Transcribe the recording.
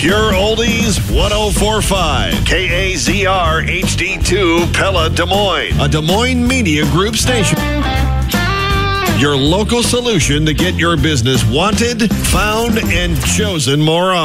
Pure Oldies 1045. KAZR HD2 Pella Des Moines. A Des Moines Media Group station. Your local solution to get your business wanted, found, and chosen more often.